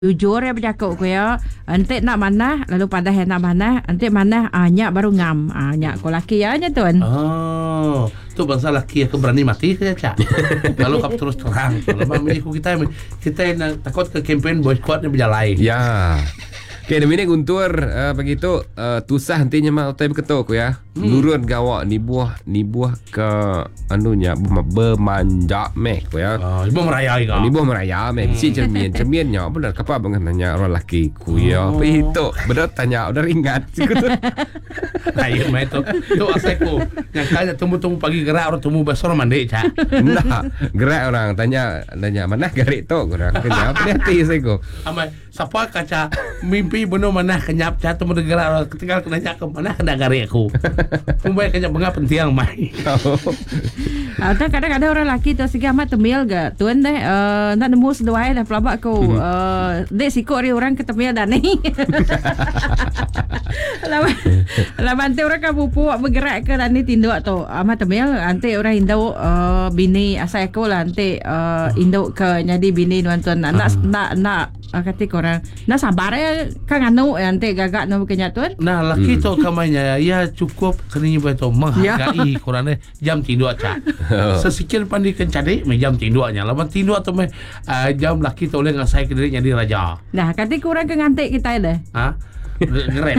Jujur ya bercakap ko ya. Antik nak manah, lalu padah nak manah, antik manah nyak baru ngam. Nyak ko laki ya nya tuan. Oh, tu bangsa laki aku berani mati ke cak. Kalau kau terus terang, kalau mami kita nak takut ke kempen boy squad ni berjalan. Ya. Okay, demi ni Guntur begitu tusah nantinya mak utai berketuk aku ya. Nurun gawak ni buah ke anunya bermanjak meh aku ya. Ibu meraya ke? Ni buah meraya meh. Si cerminnya benar kapal banget nanya orang laki ku ya. Apa itu? Benar tanya udah ringat. Ayo meh tu asalku. Yang kaya temu pagi gerak orang temu besar mandi cak. Nah, gerak orang tanya mana garik tu orang. Kenapa dia hati saya ku. Amai siapa kaca mimpi benar mana kenyap cak temu gerak ketika nanya ke mana kena garik aku. Mumbai kenyap bengap penting mai. Kadang-kadang orang laki tu segi amat temil ke tuan deh nak nemu seduai dah pelabak ko dek sikok ri orang ketemil dah ni. Lawan ante orang kan pupu bergerak ke dan ni tinduk tu amat temil ante orang induk bini asal aku lah ante induk ke jadi bini tuan nak kata korang nak sabar ya kan anu ante gagak no kenya tuan. Nah laki tu kamanya ya cukup kena betul menghargai korang jam tinduk cak. Sesikit pandi kencade jam tinduknya lawan tinduk tu jam laki tu oleh ngasai ke diri jadi raja. Nah kata korang ke ngantik kita dah. Ha? Gerep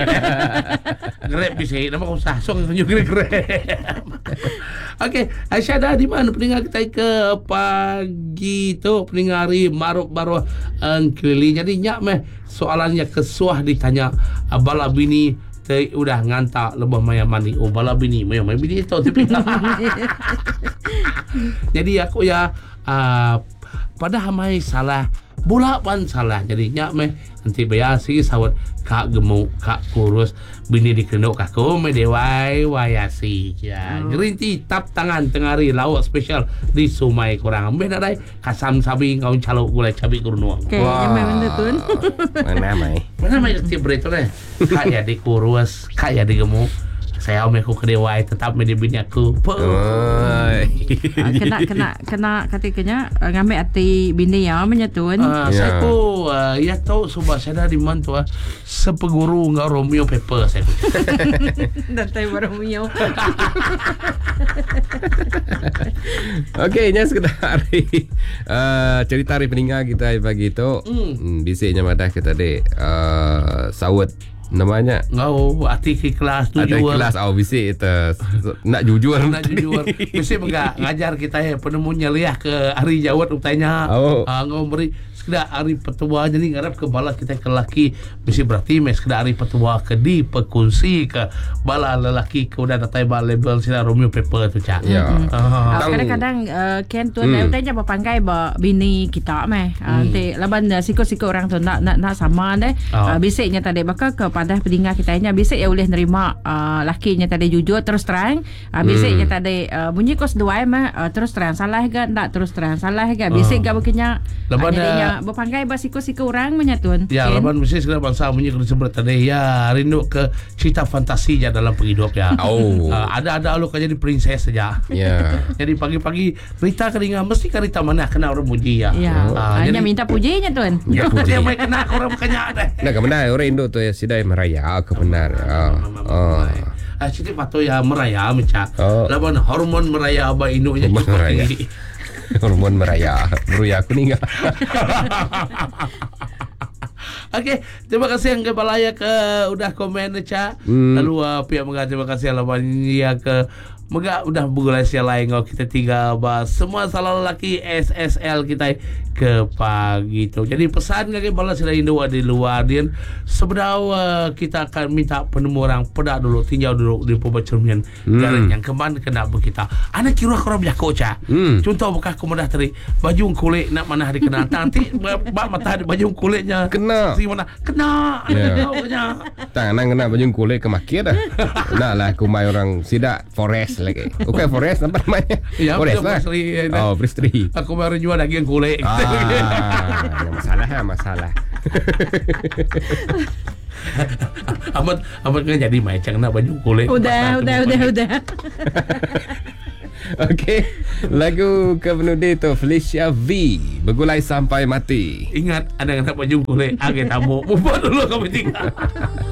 bisik nama kau sasong tunjuk gerep. Okey, Aisyah dah di mana pendengar kita ke pagi tu pendengar hari maruk baru keli. Jadi nyak meh soalannya kesuah ditanya bala bini udah ngantak lebah maya mani. Oh bala bini maya bini tu tapi. Jadi aku ya pada hamai salah bola pan salah. Jadi nyak meh nanti bayasi sawat kak gemuk kak kurus bini dikenuk kaku me dewai wayasi ya gerinti tap tangan tengari lawak spesial di Sumai kurang ambil nak dai kasam sabi kau calok gulai cabai kurnuang. Okay, yang mana tuan? Mana mai tiap berita deh kak jadi kurus kak jadi gemuk saya aku kedewai tetap menjadi bini aku. Kena katikanya ngambil hati bini ya menyatun. Saya ku ya tahu subah saya di mana tu sepeguru ngau Romeo Pepper saya. Datai Romeo. Okey, nya sekedar cerita hari peninggal kita pagi tu. Bisiknya madah kita dek sawat namanya ngau hati kelas tu jujur. Kelas bisik itu nak jujur. Bisik enggak ngajar kita penemunya liah ke hari jawat utanya. Ngau beri sekedar hari petua jadi ngarap ke bala kita ke lelaki bisik berarti sekedar hari petua ke di pekungsi ke bala lelaki ke udah datai bala label sila Romeo Pepper tu cak. Kadang-kadang Ken tuan utanya berpangkai bini kita nanti laban sikut-sikut orang tu nak sama deh. Bisiknya tadi bakal ke pada pendengar kita nya bisik ya boleh nerima lakinya tadi jujur terus terang. Bisiknya tadi bunyi kos dua terus terang salah ke tak terus terang salah ke bisik ke bukannya jadinya berpangkai basiko-siko orang menyatun. Ya laban bisik segala bangsa bunyi kalau sebut tadi ya rindu ke cerita fantasi je dalam penghidup ya. Ada lu kan jadi princess saja. Jadi pagi-pagi Rita kedengar mesti kan Rita mana kena orang puji ya. Hanya minta pujinya tuan. Ya dia mai kena orang bukannya ada. Nah kebenar orang Indo tu ya sidai meraya kebenar. Jadi patut ya meraya macam. Lawan hormon meraya abah Indonya cukup tinggi. Hormon meraya. Beruya aku ni enggak. Okey, terima kasih yang ke balaya ke udah komen Ca. Lalu pihak mengajar terima kasih lawan ya ke Moga udah bergulai siang lain kalau kita tiga bahas semua salah lelaki SSL kita ke pagi tu. Jadi pesan kaki balas sila Indo di luar dia sebenarnya kita akan minta penemu orang pedak dulu tinjau dulu di pembaca cermin garing yang kemana kena kita. Anak kira korang berjago Ca. Contoh bekas kemudah tadi baju kulit nak mana hari kena nanti mata baju kulitnya kena si mana kena tangan kena baju kulit kemakir dah. Nak lah kumai orang sidak forest lagi. Okey forest apa namanya? Ya, forest lah. Pristri. Aku baru jual daging kulit. Masalah. Amat kan jadi macam nak baju kulit. Udah. Okey. Lagu kepenuh tu Felicia V, Bergulai Sampai Mati. Ingat, ada yang nak berjumpa. Agak tamu. Buat dulu kami tinggal.